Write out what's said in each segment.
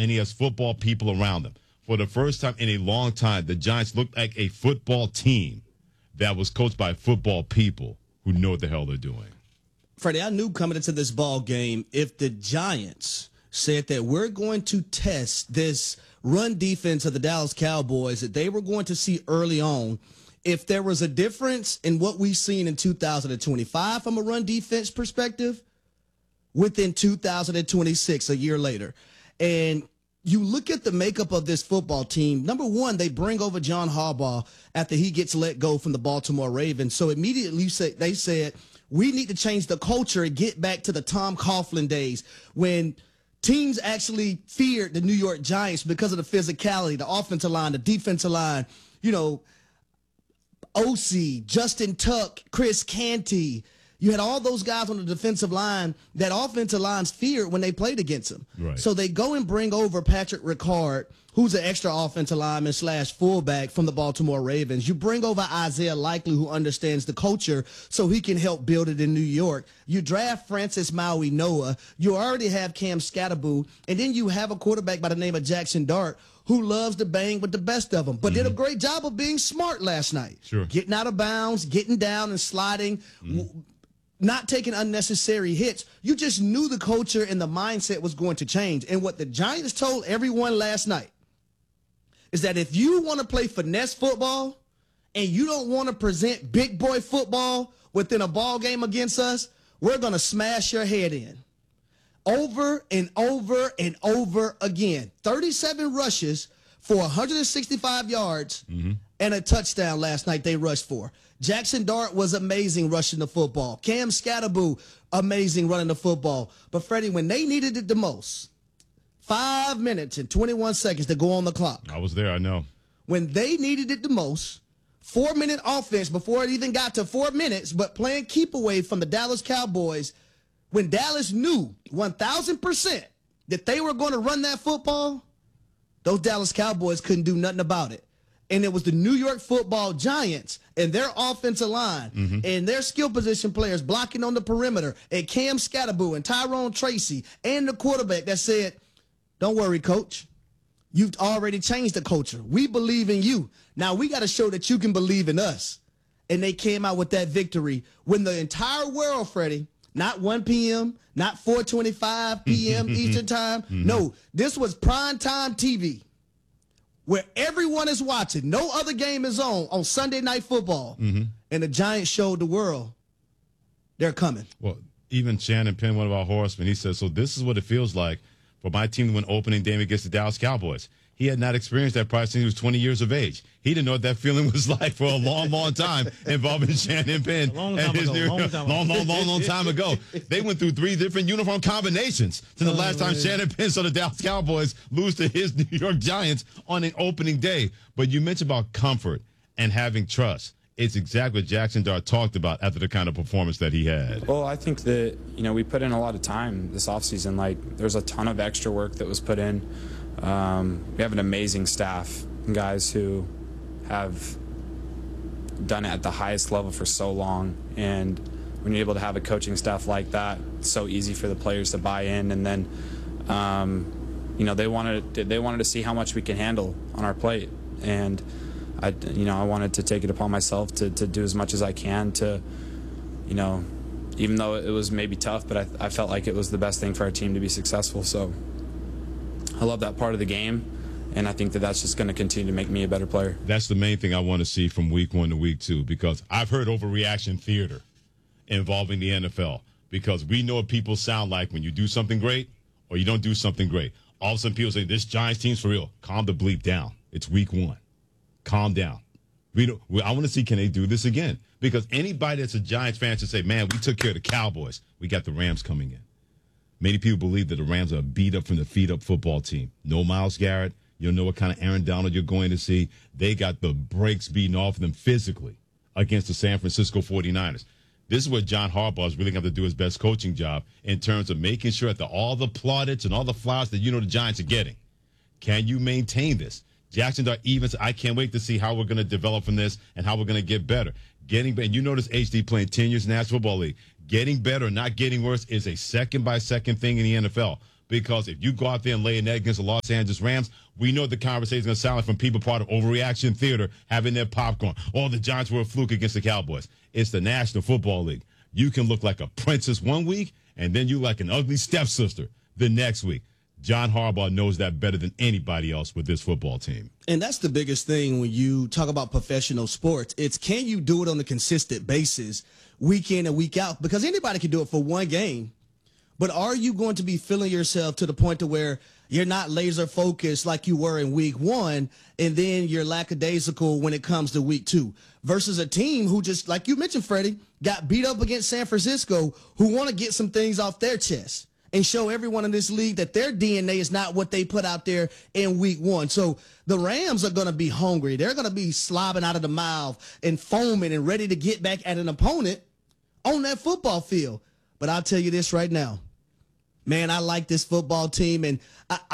and he has football people around him. For the first time in a long time, the Giants looked like a football team that was coached by football people who know what the hell they're doing. Freddie, I knew coming into this ball game, if the Giants said that we're going to test this run defense of the Dallas Cowboys that they were going to see early on, if there was a difference in what we've seen in 2025 from a run defense perspective, within 2026, a year later. And you look at the makeup of this football team. Number one, they bring over John Harbaugh after he gets let go from the Baltimore Ravens. So immediately they said, we need to change the culture and get back to the Tom Coughlin days when teams actually feared the New York Giants because of the physicality, the offensive line, the defensive line, OC, Justin Tuck, Chris Canty. You had all those guys on the defensive line that offensive lines feared when they played against them. Right. So they go and bring over Patrick Ricard, who's an extra offensive lineman / fullback from the Baltimore Ravens. You bring over Isaiah Likely, who understands the culture, so he can help build it in New York. You draft Francis Maui Noah. You already have Cam Scatterboo. And then you have a quarterback by the name of Jackson Dart, who loves to bang with the best of them, but did a great job of being smart last night. Sure. Getting out of bounds, getting down and sliding, not taking unnecessary hits. You just knew the culture and the mindset was going to change. And what the Giants told everyone last night is that if you want to play finesse football and you don't want to present big boy football within a ball game against us, we're going to smash your head in. Over and over and over again. 37 rushes for 165 yards and a touchdown last night they rushed for. Jackson Dart was amazing rushing the football. Cam Scatterboo, amazing running the football. But, Freddie, when they needed it the most, 5 minutes and 21 seconds to go on the clock. I was there, I know. When they needed it the most, 4-minute offense before it even got to 4 minutes, but playing keep away from the Dallas Cowboys, when Dallas knew 1,000% that they were going to run that football, those Dallas Cowboys couldn't do nothing about it. And it was the New York Football Giants and their offensive line and their skill position players blocking on the perimeter and Cam Scatterboo and Tyrone Tracy and the quarterback that said, don't worry, coach. You've already changed the culture. We believe in you. Now we got to show that you can believe in us. And they came out with that victory when the entire world, Freddie, not 1 p.m., not 4:25 p.m. Eastern time. No, this was primetime TV where everyone is watching. No other game is on Sunday Night Football. And the Giants showed the world they're coming. Well, even Shannon Penn, one of our horsemen, he says, so this is what it feels like for my team to win opening game against the Dallas Cowboys. He had not experienced that prior since he was 20 years of age. He didn't know what that feeling was like for a long, long time involving Shannon Penn. Long time ago. They went through 3 different uniform combinations to the last time Shannon Penn saw the Dallas Cowboys lose to his New York Giants on an opening day. But you mentioned about comfort and having trust. It's exactly what Jackson Dart talked about after the kind of performance that he had. Well, I think that, we put in a lot of time this offseason. There's a ton of extra work that was put in. We have an amazing staff and guys who have done it at the highest level for so long. And when you're able to have a coaching staff like that, it's so easy for the players to buy in. And then, they wanted to see how much we can handle on our plate. And I wanted to take it upon myself to do as much as I can to, even though it was maybe tough, but I felt like it was the best thing for our team to be successful. So I love that part of the game, and I think that that's just going to continue to make me a better player. That's the main thing I want to see from week 1 to week 2, because I've heard overreaction theater involving the NFL, because we know what people sound like when you do something great or you don't do something great. All of a sudden people say, this Giants team's for real. Calm the bleep down. It's week 1. Calm down. I want to see, can they do this again? Because anybody that's a Giants fan should say, man, we took care of the Cowboys. We got the Rams coming in. Many people believe that the Rams are a beat-up from the feet-up football team. No Myles Garrett. You don't know what kind of Aaron Donald you're going to see. They got the brakes beaten off them physically against the San Francisco 49ers. This is where John Harbaugh is really going to have to do his best coaching job in terms of making sure that all the plaudits and all the flowers that the Giants are getting. Can you maintain this? Jackson Dart even said, I can't wait to see how we're going to develop from this and how we're going to get better. And you notice HD playing 10 years in the National Football League. Getting better, not getting worse, is a second-by-second thing in the NFL. because if you go out there and lay an egg against the Los Angeles Rams, we know the conversation is going to sound like from people part of overreaction theater having their popcorn. Oh, the Giants were a fluke against the Cowboys. It's the National Football League. You can look like a princess one week, and then you like an ugly stepsister the next week. John Harbaugh knows that better than anybody else with this football team. And that's the biggest thing when you talk about professional sports. It's can you do it on a consistent basis, week in and week out? Because anybody can do it for one game. But are you going to be feeling yourself to the point to where you're not laser focused like you were in week one, and then you're lackadaisical when it comes to week two, versus a team who just, like you mentioned, Freddie, got beat up against San Francisco, who want to get some things off their chest and show everyone in this league that their DNA is not what they put out there in week one. So the Rams are going to be hungry. They're going to be slobbing out of the mouth and foaming and ready to get back at an opponent on that football field. But I'll tell you this right now. Man, I like this football team, and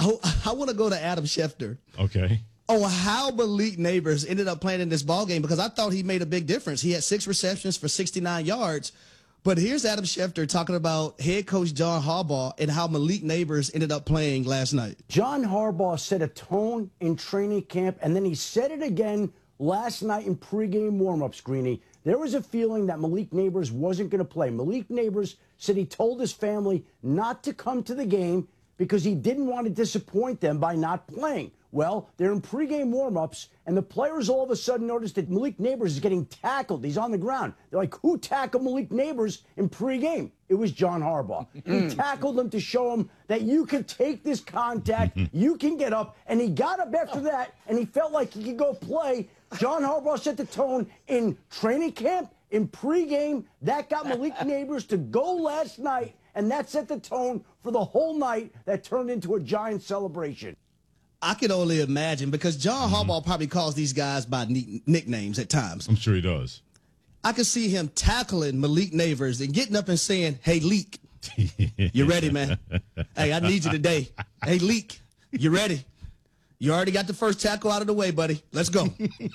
I want to go to Adam Schefter. Okay. On how Malik Neighbors ended up playing in this ball game, because I thought he made a big difference. He had 6 receptions for 69 yards. But here's Adam Schefter talking about head coach John Harbaugh and how Malik Neighbors ended up playing last night. John Harbaugh set a tone in training camp, and then he said it again last night in pregame warm-ups, Greeny. There was a feeling that Malik Neighbors wasn't going to play. Malik Neighbors said he told his family not to come to the game because he didn't want to disappoint them by not playing. Well, they're in pregame warm-ups, and the players all of a sudden noticed that Malik Neighbors is getting tackled. He's on the ground. They're like, who tackled Malik Neighbors in pregame? It was John Harbaugh. He tackled him to show him that you can take this contact, you can get up, and he got up after that, and he felt like he could go play. John Harbaugh set the tone in training camp, in pregame. That got Malik Neighbors to go last night, and that set the tone for the whole night that turned into a Giant celebration. I can only imagine, because John Harbaugh probably calls these guys by nicknames at times. I'm sure he does. I could see him tackling Malik Neighbors and getting up and saying, hey, Leak, you ready, man? Hey, I need you today. Hey, Leak, you ready? You already got the first tackle out of the way, buddy. Let's go.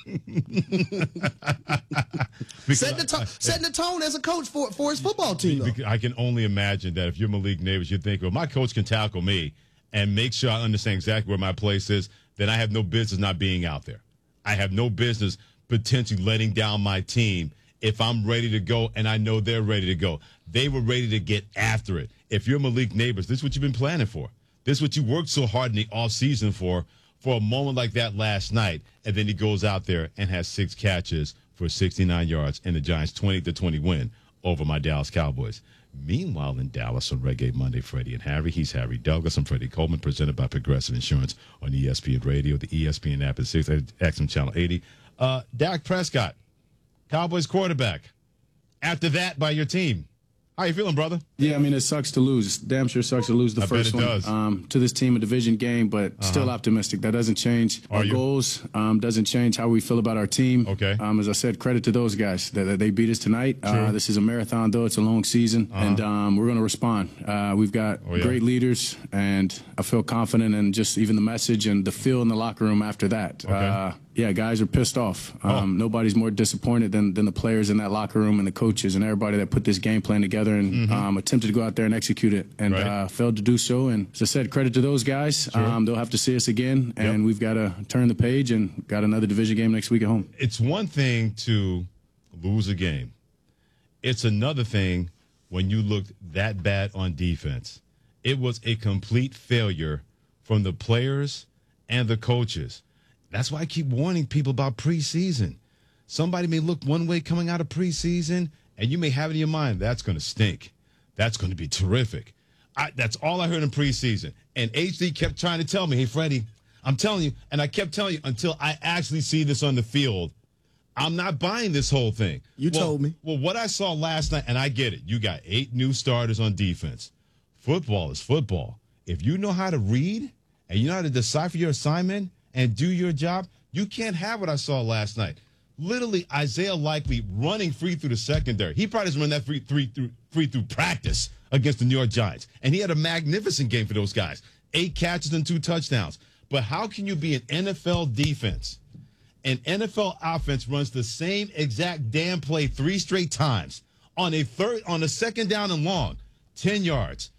Setting the tone as a coach for his football team, though. I can only imagine that if you're Malik Neighbors, you think, well, my coach can tackle me and make sure I understand exactly where my place is, then I have no business not being out there. I have no business potentially letting down my team if I'm ready to go and I know they're ready to go. They were ready to get after it. If you're Malik Neighbors, this is what you've been planning for. This is what you worked so hard in the offseason for a moment like that last night, and then he goes out there and has 6 catches for 69 yards and the Giants' 20-20 win over my Dallas Cowboys. Meanwhile, in Dallas on Reggae Monday, Freddie and Harry. He's Harry Douglas. I'm Freddie Coleman, presented by Progressive Insurance on ESPN Radio, the ESPN app at 6 XM Channel 80. Dak Prescott, Cowboys quarterback. After that, by your team. How you feeling, brother? Yeah, I mean, it sucks to lose. Damn sure sucks to lose the first one. Does. To this team, a division game, but still optimistic. That doesn't change our goals. Doesn't change how we feel about our team. Okay. As I said, credit to those guys that they beat us tonight. This is a marathon, though. It's a long season, and we're going to respond. We've got great leaders, and I feel confident in just even the message and the feel in the locker room after that. Okay. Yeah, guys are pissed off. Nobody's more disappointed than the players in that locker room and the coaches and everybody that put this game plan together and attempted to go out there and execute it and failed to do so. And as I said, credit to those guys. They'll have to see us again, and we've got to turn the page and got another division game next week at home. It's one thing to lose a game. It's another thing when you looked that bad on defense. It was a complete failure from the players and the coaches. That's why I keep warning people about preseason. Somebody may look one way coming out of preseason, and you may have it in your mind, that's going to stink. That's going to be terrific. That's all I heard in preseason. And HD kept trying to tell me, hey, Freddie, I'm telling you, and I kept telling you until I actually see this on the field, I'm not buying this whole thing. You told me. Well, what I saw last night, and I get it, you got 8 new starters on defense. Football is football. If you know how to read and you know how to decipher your assignment and do your job, you can't have what I saw last night. Literally, Isaiah Likely running free through the secondary. He probably doesn't run that free through practice against the New York Giants. And he had a magnificent game for those guys. 8 catches and 2 touchdowns. But how can you be an NFL defense? An NFL offense runs the same exact damn play 3 straight times on a second down and long, 10 yards.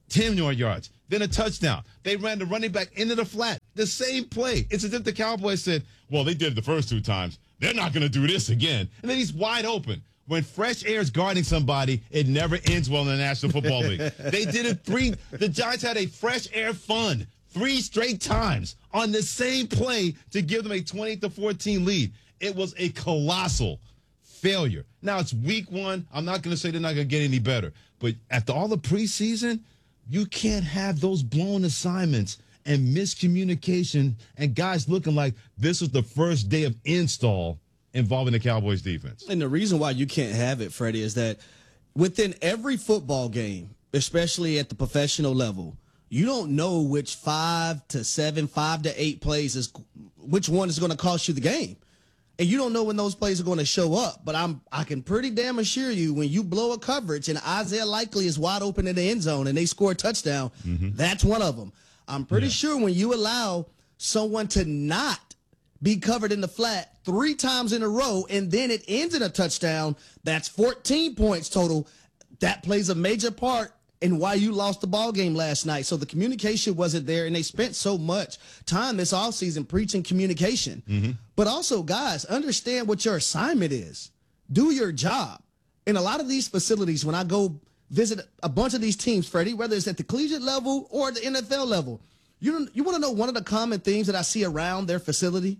10 more yards, then a touchdown. They ran the running back into the flat. The same play. It's as if the Cowboys said, well, they did it the first 2 times. They're not going to do this again. And then he's wide open. When fresh air is guarding somebody, it never ends well in the National Football League. They did it 3. The Giants had a fresh air fund 3 straight times on the same play to give them a 20-14 lead. It was a colossal failure. Now, it's week 1. I'm not going to say they're not going to get any better. But after all the preseason, you can't have those blown assignments and miscommunication and guys looking like this was the first day of install involving the Cowboys defense. And the reason why you can't have it, Freddie, is that within every football game, especially at the professional level, you don't know which 5 to 7, 5 to 8 plays is which one is going to cost you the game. And you don't know when those plays are going to show up. But I can pretty damn assure you when you blow a coverage and Isaiah Likely is wide open in the end zone and they score a touchdown, that's one of them. I'm pretty sure when you allow someone to not be covered in the flat 3 times in a row and then it ends in a touchdown, that's 14 points total. That plays a major part in why you lost the ball game last night. So the communication wasn't there, and they spent so much time this offseason preaching communication. But also, guys, understand what your assignment is. Do your job. In a lot of these facilities, when I go visit a bunch of these teams, Freddie, whether it's at the collegiate level or the NFL level, you want to know one of the common themes that I see around their facility?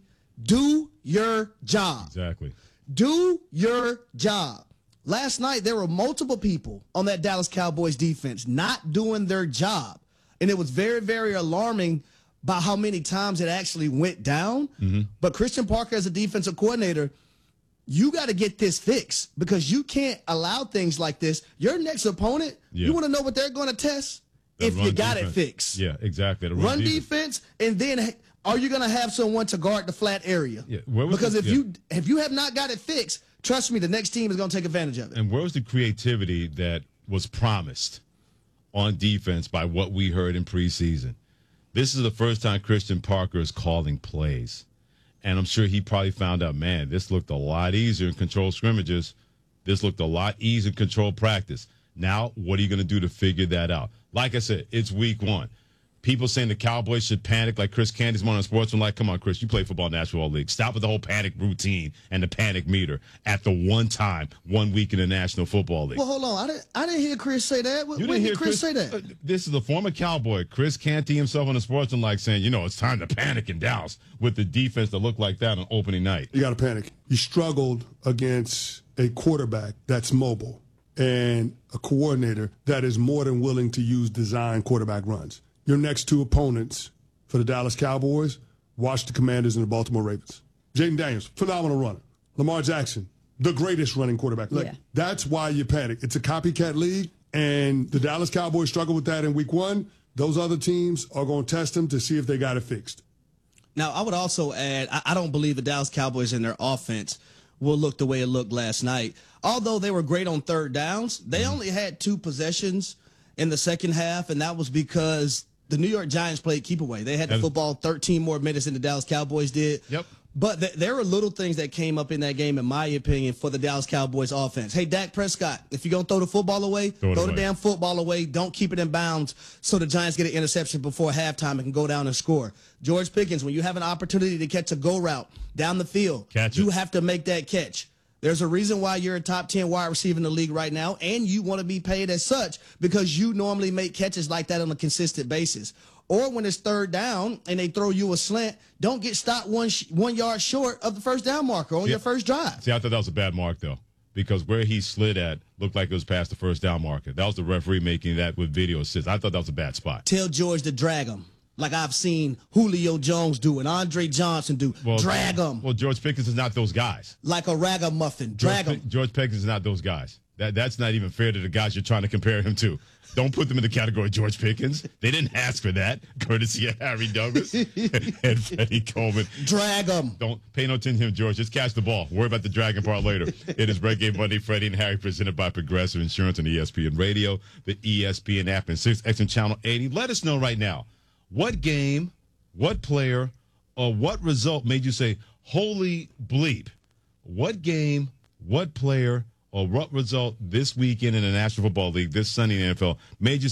Do your job. Exactly. Do your job. Last night, there were multiple people on that Dallas Cowboys defense not doing their job. And it was very, very alarming by how many times it actually went down. But Christian Parker, as a defensive coordinator, you got to get this fixed because you can't allow things like this. Your next opponent, you want to know what they're going to test? If you got it fixed. Yeah, exactly. The run defense, and then are you going to have someone to guard the flat area? Yeah. Because if you have not got it fixed, trust me, the next team is going to take advantage of it. And where was the creativity that was promised on defense by what we heard in preseason? This is the first time Christian Parker is calling plays. And I'm sure he probably found out, man, this looked a lot easier in controlled scrimmages. This looked a lot easier in controlled practice. Now, what are you going to do to figure that out? Like I said, it's week 1. People saying the Cowboys should panic like Chris Candy's on Sportsman. Like, come on, Chris, you play football in the National League. Stop with the whole panic routine and the panic meter at the one time, 1 week in the National Football League. Well, hold on. I didn't hear Chris say that. When did Chris say that? This is the former Cowboy, Chris Canty himself on the Sportsman, like saying, it's time to panic in Dallas with the defense that looked like that on opening night. You got to panic. You struggled against a quarterback that's mobile and a coordinator that is more than willing to use design quarterback runs. Your next 2 opponents for the Dallas Cowboys, Washington Commanders and the Baltimore Ravens. Jaden Daniels, phenomenal runner. Lamar Jackson, the greatest running quarterback. That's why you panic. It's a copycat league, and the Dallas Cowboys struggle with that in week 1. Those other teams are going to test them to see if they got it fixed. Now, I would also add, I don't believe the Dallas Cowboys and their offense will look the way it looked last night. Although they were great on third downs, they only had 2 possessions in the second half, and that was because the New York Giants played keep away. They had the football 13 more minutes than the Dallas Cowboys did. Yep. But there were little things that came up in that game, in my opinion, for the Dallas Cowboys offense. Hey, Dak Prescott, if you're going to throw the football away, throw the damn football away. Don't keep it in bounds so the Giants get an interception before halftime and can go down and score. George Pickens, when you have an opportunity to catch a go route down the field, you have to make that catch. There's a reason why you're a top 10 wide receiver in the league right now, and you want to be paid as such because you normally make catches like that on a consistent basis. Or when it's third down and they throw you a slant, don't get stopped 1 yard short of the first down marker on your first drive. See, I thought that was a bad mark, though, because where he slid at looked like it was past the first down marker. That was the referee making that with video assist. I thought that was a bad spot. Tell George to drag him. Like I've seen Julio Jones do and Andre Johnson do. Drag them. Well, George Pickens is not those guys. Like a ragamuffin. Drag them. George Pickens is not those guys. That's not even fair to the guys you're trying to compare him to. Don't put them in the category of George Pickens. They didn't ask for that, courtesy of Harry Douglas and Freddie Coleman. Drag them. Don't pay no attention to him, George. Just catch the ball. Worry about the dragging part later. It is Break Game Monday. Freddie and Harry, presented by Progressive Insurance and ESPN Radio, the ESPN app, and 6X and Channel 80. Let us know right now, what game, what player, or what result made you say, holy bleep? What game, what player, or what result this weekend in the National Football League, this Sunday in the NFL, made you say,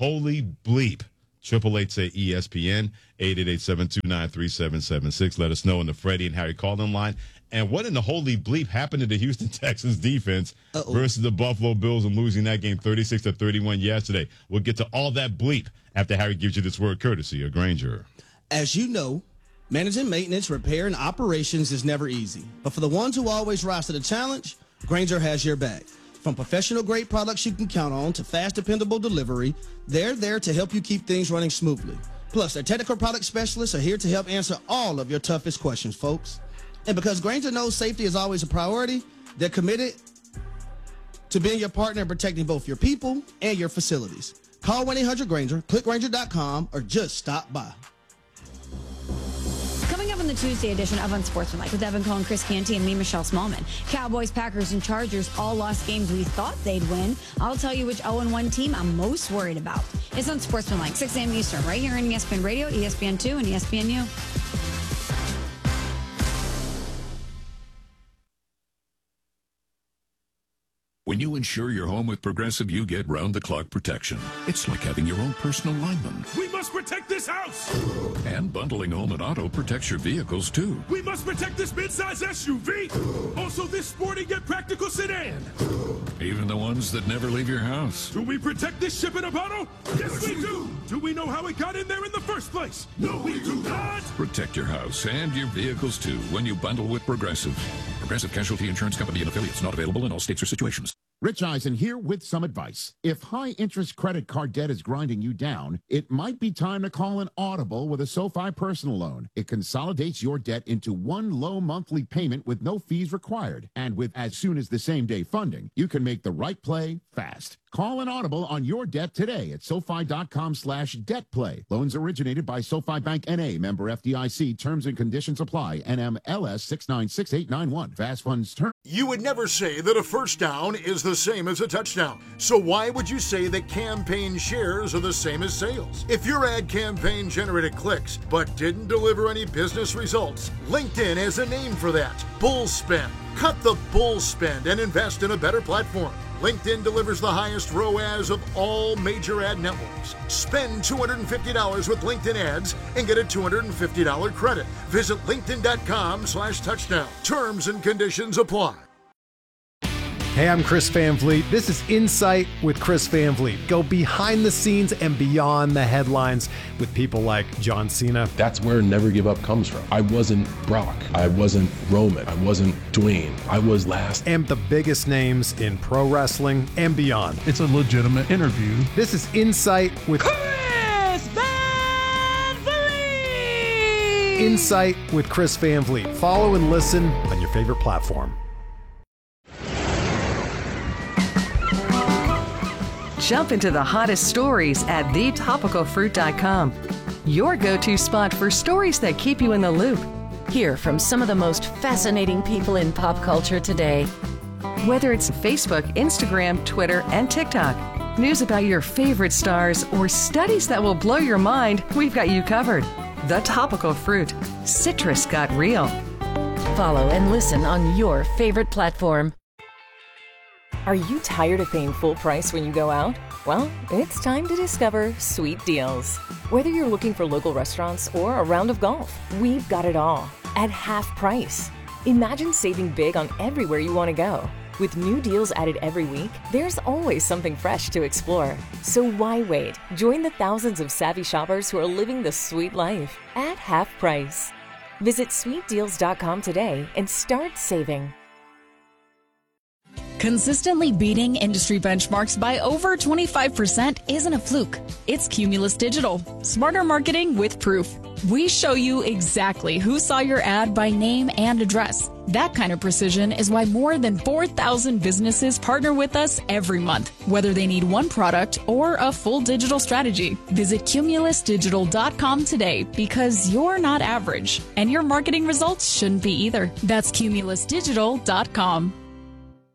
Holy bleep. 888-say-ESPN, 888-729-3776. Let us know in the Freddie and Harry call-in line. And what in the holy bleep happened to the Houston Texans defense versus the Buffalo Bills and losing that game 36-31 yesterday? We'll get to all that bleep after Harry gives you this word courtesy of Grainger. As you know, managing maintenance, repair, and operations is never easy. But for the ones who always rise to the challenge, Grainger has your back. From professional-grade products you can count on to fast, dependable delivery, they're there to help you keep things running smoothly. Plus, their technical product specialists are here to help answer all of your toughest questions, folks. And because Grainger knows safety is always a priority, they're committed to being your partner in protecting both your people and your facilities. Call 1-800-GRAINGER, click Grainger.com, or just stop by. Coming up on the Tuesday edition of Unsportsmanlike with Evan Cohen, Chris Canty, and me, Michelle Smallman. Cowboys, Packers, and Chargers all lost games we thought they'd win. I'll tell you which 0-1 team I'm most worried about. It's Unsportsmanlike, 6 a.m. Eastern, right here on ESPN Radio, ESPN2, and ESPNU. When you insure your home with Progressive, you get round-the-clock protection. It's like having your own personal lineman. We must protect this house! And bundling home and auto protects your vehicles, too. We must protect this midsize SUV! Also this sporty yet practical sedan! Even the ones that never leave your house. Do we protect this ship in a bottle? Yes, we do! Do we know how it got in there in the first place? No, we do not! Protect your house and your vehicles, too, when you bundle with Progressive. Progressive Casualty Insurance Company and affiliates, not available in all states or situations. Rich Eisen here with some advice. If high-interest credit card debt is grinding you down, it might be time to call an Audible with a SoFi personal loan. It consolidates your debt into one low monthly payment with no fees required. And with as soon as the same-day funding, you can make the right play fast. Call an Audible on your debt today at SoFi.com/debtplay. Loans originated by SoFi Bank N.A., member FDIC. Terms and conditions apply. NMLS 696891. Fast funds term. You would never say that a first down is the same as a touchdown. So why would you say that campaign shares are the same as sales? If your ad campaign generated clicks but didn't deliver any business results, LinkedIn has a name for that. Bull spend. Cut the bull spend and invest in a better platform. LinkedIn delivers the highest ROAS of all major ad networks. Spend $250 with LinkedIn ads and get a $250 credit. Visit linkedin.com/touchdown. Terms and conditions apply. Hey, I'm Chris Van Vliet. This is Insight with Chris Van Vliet. Go behind the scenes and beyond the headlines with people like John Cena. That's where Never Give Up comes from. I wasn't Brock. I wasn't Roman. I wasn't Dwayne. I was last. And the biggest names in pro wrestling and beyond. It's a legitimate interview. This is Insight with Chris Van Vliet. Insight with Chris Van Vliet. Follow and listen on your favorite platform. Jump into the hottest stories at thetopicalfruit.com. Your go-to spot for stories that keep you in the loop. Hear from some of the most fascinating people in pop culture today. Whether it's Facebook, Instagram, Twitter, and TikTok, news about your favorite stars, or studies that will blow your mind, we've got you covered. The Topical Fruit. Citrus got real. Follow and listen on your favorite platform. Are you tired of paying full price when you go out? Well, it's time to discover Sweet Deals. Whether you're looking for local restaurants or a round of golf, we've got it all at half price. Imagine saving big on everywhere you want to go. With new deals added every week, there's always something fresh to explore. So why wait? Join the thousands of savvy shoppers who are living the sweet life at half price. Visit sweetdeals.com today and start saving. Consistently beating industry benchmarks by over 25% isn't a fluke. It's Cumulus Digital. Smarter marketing with proof. We show you exactly who saw your ad by name and address. That kind of precision is why more than 4,000 businesses partner with us every month, whether they need one product or a full digital strategy. Visit cumulusdigital.com today because you're not average, and your marketing results shouldn't be either. That's cumulusdigital.com.